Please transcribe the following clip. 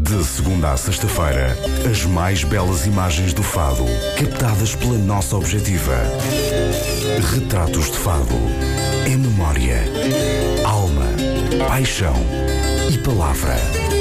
De segunda à sexta-feira, as mais belas imagens do fado, captadas pela nossa objetiva. Retratos de Fado. É memória, alma, paixão e palavra.